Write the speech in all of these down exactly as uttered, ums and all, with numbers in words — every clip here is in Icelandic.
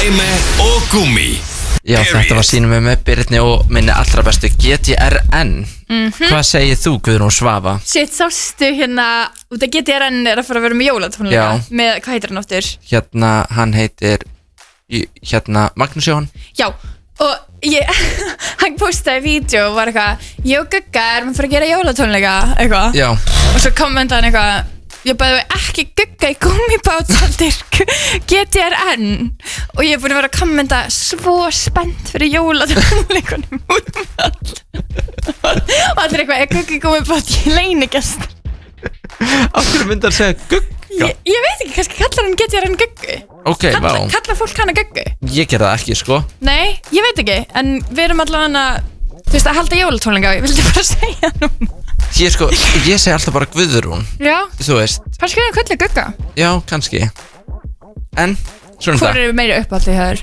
Steimi og Gummi. Já, þetta var sínum með með Birni og minni allra bestu G T R N. mm-hmm. Hvað segir þú, Guðrún Svava? Sitt, sástu hérna út að G T R N er að fara að vera með jólatónleika. Já. Með, hvað heitir hann áttur? Hérna, hann heitir Hérna, Magnús Jóhann. Já, og ég hann postaði vídeo og var eitthvað ég og Gugga erum að fara að gera jólatónleika eitthvað. Já. Og svo kommentaði hann eitthvað ég bæði ekki Gugga í gummibát heldur G T R N og ég er búin að vera að kommenta svo spennt fyrir jólatónleikunum út um all og allir eitthvað er Gugga í gummibát ég leini gæst Af hverju myndi að segja Gugga? ég, ég veit ekki, kannski kallar hann G T R N Guggu. Ok, Kalla, vá. kallar fólk hana Guggu? Ég gerði það ekki, sko. Nei, ég veit ekki, en við erum allavega þú veist að halda jólatónleika ég vildi bara segja núna Ég sko, ég segi alltaf bara Guðrún. Já, Þú veist. kannski er það kvöldi Gugga. Já, kannski. En, svona Hvor það eru meira uppáhaldi hér?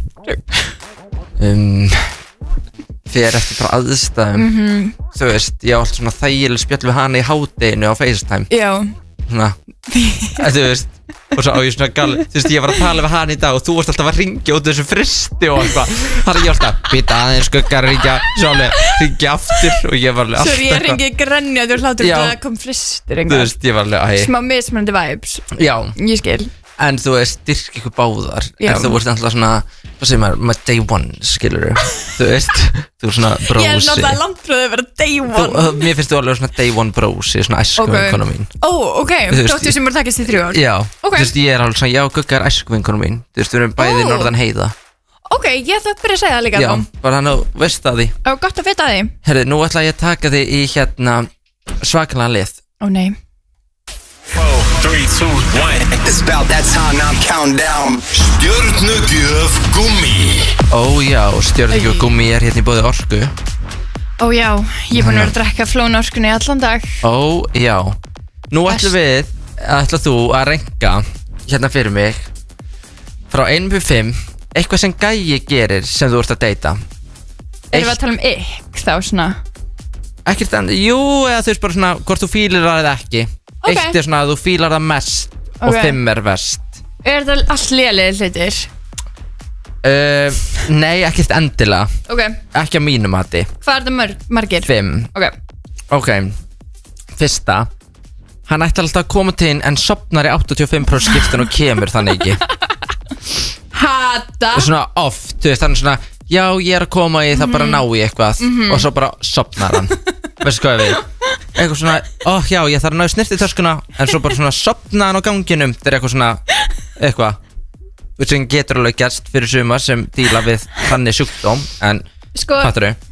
um, Fyrir eftir bara aðstæðum Mhm. Þú veist, ég á alltaf svona þægileg spjall við hana í hádeginu á FaceTime. Já. Svona Þú veist Og svo á ég svona gal Þú veist, ég var að tala við hana í dag og þú varst alltaf að ringja út þessu fristi og eitthvað. Þannig að ég var alltaf Býta aðeins Gugga að ringja Svo alveg ringja aftur og ég var alveg Svo ég ringi grenja þú hlátur Já. að það kom fristir Þú veist, ég var alveg æ. smá mismunandi vibes. Já, Ég skil. en þú veist, styrk ykkur báðar. Já. En þú veist alltaf svona Hvað segir maður, my day one, skilur. Þú veist, þú er svona Ég er brósi náttúrulega langt frá því að vera day Þú, one. uh, mér finnst þú alveg svona day one brósi. Svona æsku Ok. vinkona mín. Ó, ok, Þú veist, dóttir sem voru takist í þrjú ár. Já, Ok. þú veist, ég er alveg svona, já, Gugga er æsku vinkona mín. Þú veist, við erum bæði Ó. norðan heiða. Ok, ég ætla að byrja að segja það líka Já, þá. bara hann að veist það því. Ó, gott að vita því. Herri, nú ætla ég að taka þig í hérna svakalega lið. Ó nei. four, three, two, one. It's about that time, now I'm counting down. Stjörnugjöf Gummi. Ó já, stjörnugjöf Gummi er hérna í bóði Orku. Ó já, ég er búin að vera að drekka flóna orkunni allan dag. Ó já. Nú ætlum við, ætla þú að renka hérna fyrir mig frá einum til fimm eitthvað sem gæi gerir sem þú ert að deyta. Erum við að tala um ykk þá svona? Ekkert en, jú, eða þú veist bara svona hvort þú fílar það eða ekki. Ok. Eitt er svona að þú fílar það mest og Ok. fimm er verst. Er þetta allt lélegir hlutir? uh, Nei, ekkert endilega. Ok, Ekki að mínu mati. hvað er þetta mörg, margir? Fimm. Ok, Ok, fyrsta. Hann ætti alltaf að koma til hinn en sopnar í áttatíu og fimm prósent skiptin og kemur þannig ekki. hata. Svona oft, þú veist, hann er svona já, ég er að koma í það bara ná í eitthvað og svo bara sopnar hann. Veistu hvað ég við? Eitthvað svona, ó já, ég þarf að ná í snirtitöskuna en svo bara svona sopna hann á ganginum. Þetta er eitthvað svona, eitthvað Þú veist, sem getur alveg gerst fyrir sumar sem díla við þannig sjúkdóm. En, Sko, fattur þau?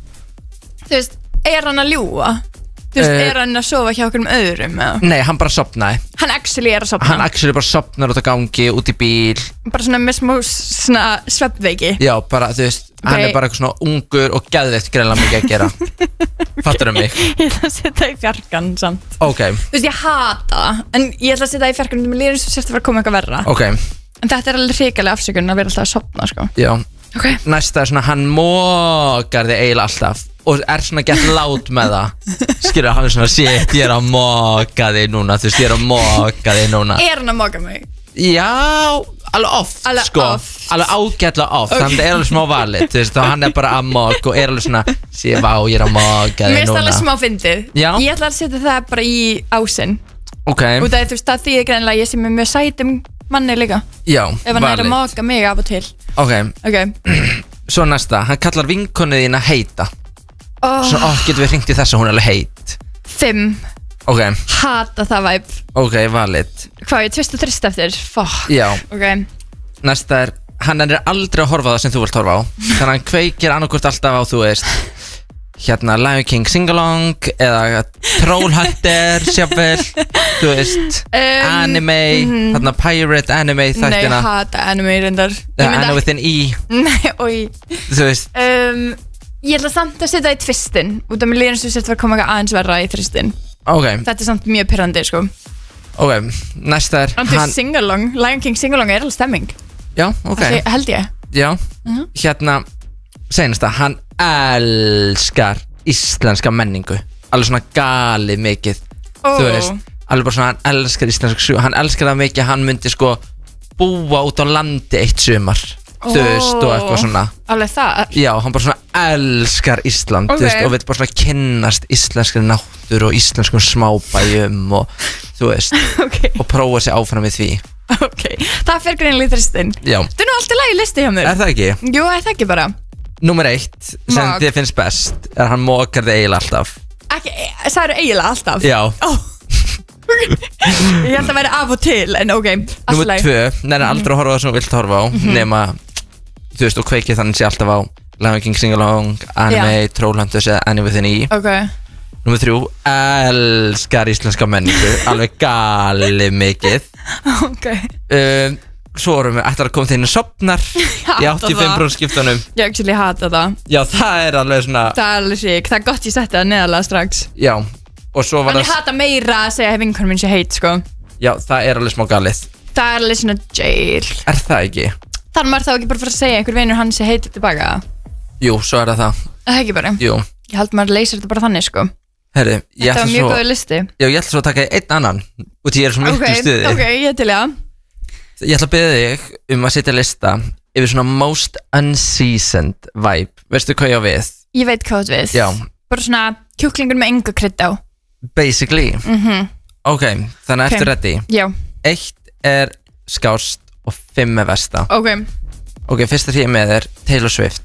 þú veist, er hann að ljúga? Þú veist, Eh, er hann að sofa hjá okkur um öðrum? Eða? Nei, hann bara sopnaði. Hann actually er að sofna? Hann actually bara sopnar út á gangi, út í bíl. Bara svona með smá svona svefnveiki? Já, bara, þú veist, hann Ok. er bara eitthvað svona ungur og geðveikt greinlega mikið að gera. Fattur þau mig? Ég ætla að setja í fjarkan samt. Ok, Þú veist, ég hata, en ég ætla að setja í fjarkan og mér líður eins og sérst að fara að koma eitthvað verra. ok, En þetta er alveg hrikalega afsökun að vera alltaf að sofna, sko. já. Ok. Næsta er svona, hann mókar þig eiginlega alltaf og er svona gett lát með það. Skilur, hann er svona, shit, ég er að móka þig núna. Þú veist, ég er að móka þig núna. Er hann að móka mig? Já, alveg oft, Alveg sko oft. Alveg ágætlega oft, Ok. þannig að það er alveg smá valið. Þú veist, þá hann er bara að móka og er alveg svona, sé, vá, ég er að móka Mér þig finnst núna. alveg smá fyndið. Já. Ég ætla að setja það bara í ásinn. Ok, Út af því, þú veist, það þýðir greinlega að ég sem er mjög sætum manni líka. já, Ef hann er að valid. móka mig af og til. Ok, Ok. svo næsta, hann kallar vinkonu þína heita. Oh, Svona, ó, getur við hringt í þess að hún er alveg heit. Fimm. Ok, Hata það væp. ok, valid. Hvað, ég tvist og trist eftir? Fuck. Já, Ok. næsta er, hann er aldrei að horfa á það sem þú vilt horfa á. Þannig að hann kveikir annarkvort alltaf á, þú veist, hérna Lion King Singalong eða Trollhunter, sjáfnvel, þú veist, Um, anime, mhm. þarna pirate anime Nei, þættina. hata anime reyndar. Ég Eða myndi Anna ekki- with an E, Nei, oi. þú veist. Um, ég ætla samt að setja í tvistin. Út af mér líður eins og sért að koma eitthvað aðeins verra í tvistin. Ok, Þetta er samt mjög pirrandi, sko. ok, næsta er, En þú hann, singalong, Lion King singalong er alveg stemming. já, ok, Ætli- Held ég. já, Mhm. hérna, senasta, hann elskar íslenska menningu. Alveg svona galið mikið. Ó. Þú veist, alveg bara svona, hann elskar íslensk sögu. Hann elskar það mikið, hann myndi sko búa út á landi eitt sumar Þú veist, og eitthvað svona Alveg það Já, hann bara svona elskar Ísland Ok. þú veist, og veit bara svona kynnast íslenskri náttúru og íslenskum smábæjum og þú veist, Ok, og prófa sig áfram við því ok Það fer greinlega í þristinn Já, Þetta er nú alltaf lagi listi hjá mér er það ekki? Jú, er það ekki bara Númer eitt sem Mok. þið finnst best er að hann mókar þig eiginlega alltaf Ekki, það eru eiginlega alltaf Já, Ó Ég held að vera af og til, en ok allt í númer lagi. tvö, neina aldrei að horfa á það sem þú vilt horfa á nema, þú veist, og kveikið þannig sé alltaf á Lion King Sing Along, Anime, Trollhunters eða Annie Within E. Ok Númer þrjú, elskar íslenska menningu alveg gali mikið Ok um, Svo erum við ætlar að koma til henni sopnar í hata áttatíu og fimm prósent skiptunum Ég actually hata það Já, það er alveg svona Það er alveg sík, það er gott ég setti það neðalega strax Já, og svo var En ég það hata meira að segja vinkonum minn sé heit, sko Já, það er alveg smá galið Það er alveg svona jail Er það ekki? Þannig maður þá ekki bara fyrir að segja einhver vinur hann sé heitið tilbaka Jú, svo er það það Það er ekki bara Jú, Ég held maður leysir þetta bara þannig, sko herri, ég Þetta ætla var mjög svo góður listi Já, ég ætla svo að taka einn annan og því ég er svo miklu Ok, stuði ok, ég til já Ég ætla að beða þig um að setja lista yfir svona most unseasoned vibe Veistu hvað ég á við? Ég veit hvað þú veist Já, Bara svona kjúklingur með enga krydd á basically Mhm. Ok, þannig Ok. eftir ready Já, Eitt er skást og fimm er versta ok Ok, fyrsta því ég er með er Taylor Swift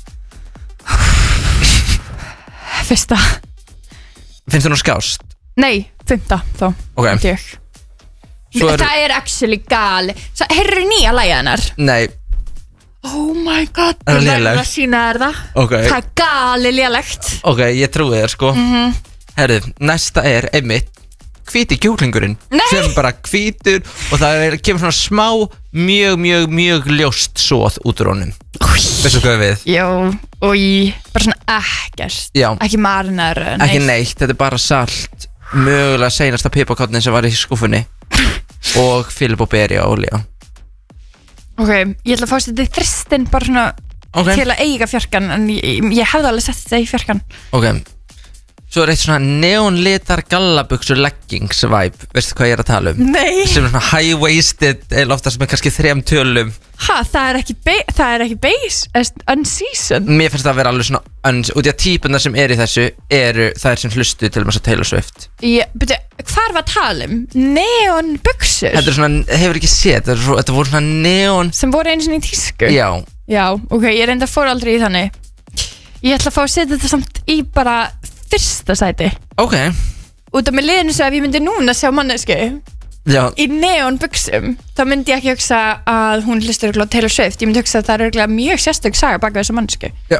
Fyrsta Finnst þú nú skást? Nei, fymta þá Ok, held ég. svo er Það er actually gali Herru nýja lægja hennar Nei, Oh my god Er það Ég verð lélegt? að sína þér það ok Það er gali lélegt Ok, ég trúi þér sko Mhm. Herru, næsta er einmitt hvíti kjúklingurinn Nei! sem bara hvítur og það er, kemur svona smá mjög, mjög, mjög ljóst sóð út úr honum Veistu hvað við? Jó, og í Bara svona ekkert Já, Ekki marinar ekki neitt, þetta er bara salt mögulega seinasta piparkotnin sem var í skúfunni og Philip og Berry og olía Ok, ég ætla að fá þetta í þristin Bara svona Ok, til að eiga fjarkan En ég, ég hefði alveg sett þetta í fjarkan ok Svo er eitt svona neonlitar gallabuxur leggings vibe, veistu hvað ég er að tala um? Nei Sem er svona high-waisted, eða oftast með kannski þrem tölum Ha, það er ekki, be það er ekki base est- Unseasoned Mér finnst það að vera alveg svona uns, út í að típunar sem er í þessu eru þær sem hlustu til þess að Taylor Swift Ég, byrju, hvað var að tala um? Neon buxur Þetta er svona, hefur ekki séð, þetta, er svo, þetta voru svona neon Sem voru einu sinni í tísku Já, Já, ok, ég reynda fór aldrei í þannig Ég ætla að fá að setja þetta samt í bara fyrsta sæti ok Út af með liðinu svo ef ég myndi núna sjá mannesku Já, í neon buxum þá myndi ég ekki hugsa að hún hlustur örugglega á Taylor Swift, ég myndi hugsa að það er örugglega mjög sérstök saga baka þessu mannesku já.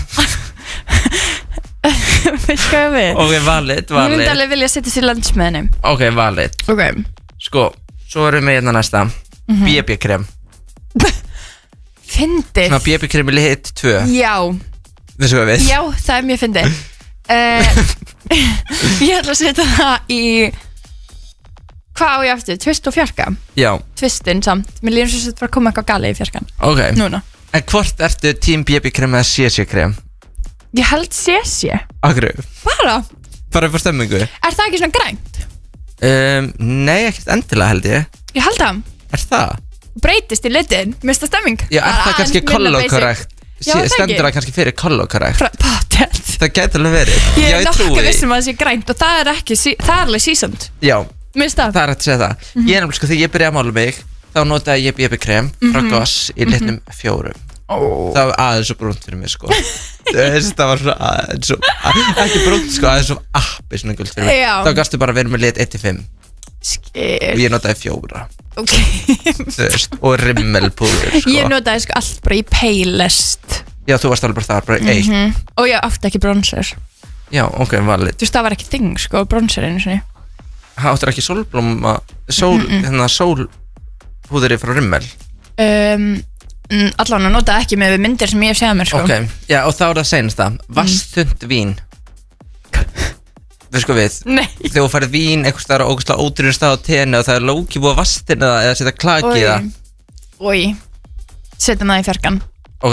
Veist hvað ég við? Ok, valid, Ég myndi valid alveg vilja setja sér lands með henni Ok, valid Ok, Sko, svo erum við hérna næsta B B-krem fyndið Svona B B-krem í lit tvö Já, Veistu hvað við? já, það er mjög fyndið uh, Ég ætla að setja það í hvað á ég aftur? Twist og fjarka Já, Twistin samt, mér líður svo að þetta var að koma eitthvað gali í fjarkan ok Núna En hvort ertu tím B B-krem eða C C-krem? Ég held Sesi Akkur, Bara, bara upp á stemmingu er það ekki svona grænt? um, Nei, ekkert endilega held ég Ég held það, Er það? breytist í litin, mista stemming Já, er það kannski color correct? Já, það ekki. Stendur það kannski fyrir color correct? Patent Það gæti alveg verið Ég Já, er trúi nokkuð því. vissum að það sé grænt og það er ekki, sí- það er alveg seasoned Já, Mista það er hægt að segja það Ég er nefnilega sko, þegar ég byrjaði að mála mig þá notaði ég B B-krem frá Goss í litnum fjórum oh. Það var aðeins svo brúnt fyrir mig sko Þú veist, Það var svona aðeins svo Ekki brúnt sko, aðeins svo appi svona guld fyrir mig Já. Þá gastu bara verið með lit eitt til fimm og Skil ég notaði fjóra Ok Þú veist, og rimmelpúður sko. Ég notaði sko allt bara í Paylist Já, þú varst alveg bara þar, bara eitt mm. Og ég átti ekki bronzer Já, ok, valid Þú veist það var ekki þing sko, bronzer einu sinni Háttur ekki sólblóma Sól, hérna sólhúðri frá rimmel um, mm, Allan að notaði ekki með við myndir sem ég hef séð mér sko Ok, já, og þá er það seinast það Vastund vín Við sko við Nei Þegar þú færið vín einhvers staðar á ógustlega ódýrum stað á tenni og það er lóki búið að vastin eða, eða setja klaki í það Ói Setjum það í fjarkan Ok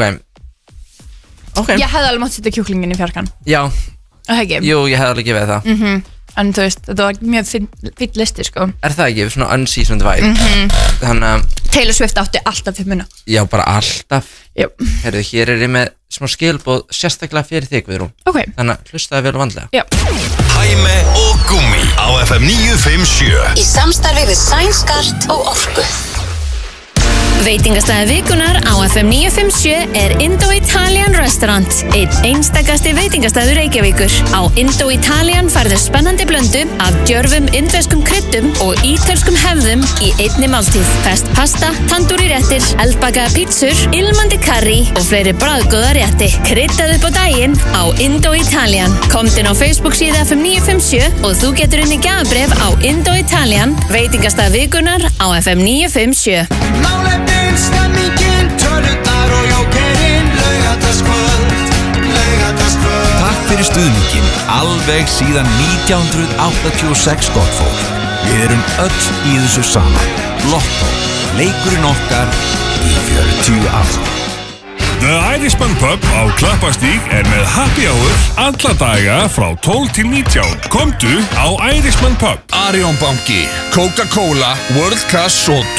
Ok Ég hefði alveg mátt setja kjúklingin í fjarkan Já, Það ekki jú, ég hefði alveg gefið það mm En þú veist, þetta var mjög fínn listi sko. Er það ekki, svona unseasoned vibe Mhm. Þannig að, Taylor Swift átti alltaf fimmuna. já bara alltaf Jú. Herðu, hér er ég með smá skilbóð sérstaklega fyrir þig, Guðrún Ok. Þannig að hlustaði vel og vandlega Já. Hæme og Gummi á F M níu fimm sjö. Í samstarfi við Sænskart og Orku. Veitingastæði vikunar á F M níu fimm sjö er Indo-Italian Restaurant, einn einstakasti veitingastæður Reykjavíkur. Á Indo-Italian færðu spennandi blöndu af djörfum indverskum kryddum og ítölskum hefðum í einni máltíð. Fest pasta, tandúri réttir, eldbakaða pítsur, ilmandi karrí og fleiri bragðgóða rétti. Kryddað upp á daginn á Indo-Italian. Komdu inn á Facebook síðu F M níu fimm sjö og þú getur unnið gjafabréf á Indo-Italian, veitingastæði vikunar á F M níu fimm sjö. Málefnin, stemmingin, tölurnar og jókerinn. Laugardagskvöld, laugardagskvöld. Takk fyrir stuðningin, alveg síðan nítján hundruð áttatíu og sex gott fólk. Við erum öll í þessu saman. Lotto, leikurinn okkar í fjörutíu ár. The Irishman Pub á Klappastíg er með happy hour alla daga frá tólf til nítján. Komdu á Irishman Pub. Arion banki, Coca-Cola, World Class og